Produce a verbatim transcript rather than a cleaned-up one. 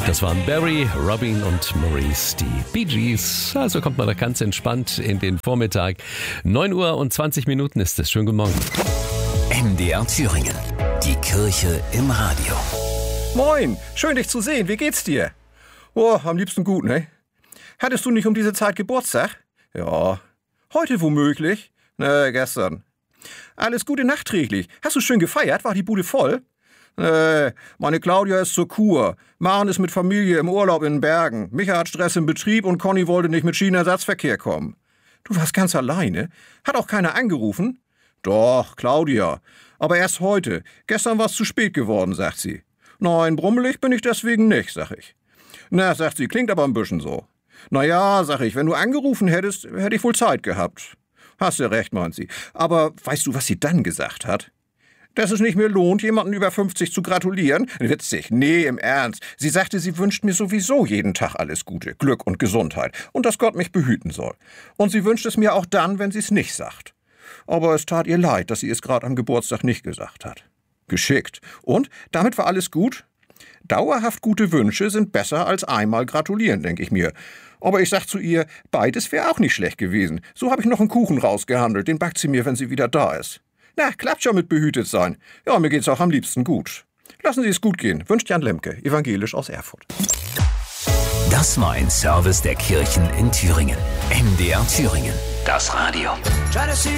Das waren Barry, Robin und Maurice, die Bee Gees. Also kommt man da ganz entspannt in den Vormittag. neun Uhr und zwanzig Minuten ist es. Schönen guten Morgen. M D R Thüringen. Die Kirche im Radio. Moin, schön dich zu sehen. Wie geht's dir? Oh, am liebsten gut, ne? Hattest du nicht um diese Zeit Geburtstag? Ja. Heute womöglich? Ne, gestern. Alles Gute nachträglich. Hast du schön gefeiert? War die Bude voll? Nee, meine Claudia ist zur Kur. Maren ist mit Familie im Urlaub in den Bergen. Micha hat Stress im Betrieb und Conny wollte nicht mit Schienenersatzverkehr kommen. Du warst ganz alleine? Hat auch keiner angerufen? Doch, Claudia. Aber erst heute. Gestern war es zu spät geworden, sagt sie. Nein, brummelig bin ich deswegen nicht, sag ich. Na, sagt sie, klingt aber ein bisschen so. Na ja, sag ich, wenn du angerufen hättest, hätte ich wohl Zeit gehabt. Hast du recht, meint sie. Aber weißt du, was sie dann gesagt hat? Dass es nicht mehr lohnt, jemanden über fünfzig zu gratulieren? Witzig, nee, im Ernst. Sie sagte, sie wünscht mir sowieso jeden Tag alles Gute, Glück und Gesundheit und dass Gott mich behüten soll. Und sie wünscht es mir auch dann, wenn sie es nicht sagt. Aber es tat ihr leid, dass sie es gerade am Geburtstag nicht gesagt hat. Geschickt. Und damit war alles gut? Dauerhaft gute Wünsche sind besser als einmal gratulieren, denke ich mir. Aber ich sag zu ihr, beides wäre auch nicht schlecht gewesen. So habe ich noch einen Kuchen rausgehandelt, den backt sie mir, wenn sie wieder da ist. Na, klappt schon mit behütet sein. Ja, mir geht's auch am liebsten gut. Lassen Sie es gut gehen. Wünscht Jan Lemke, evangelisch aus Erfurt. Das war ein Service der Kirchen in Thüringen. M D R Thüringen. Das Radio.